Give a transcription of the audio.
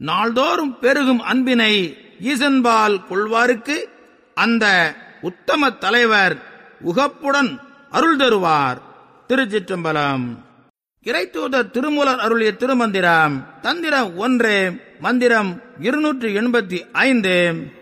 நாள்தோறும் பெருகும் அன்பினை ஈசன்பால் கொள்வாருக்கு அந்த உத்தம தலைவர் உகப்புடன் அருள் தருவார். திருச்சிற்றம்பலம். இறைத்தூதர் திருமூலர் அருளிய திருமந்திரம். தந்திரம் 1, மந்திரம் 285.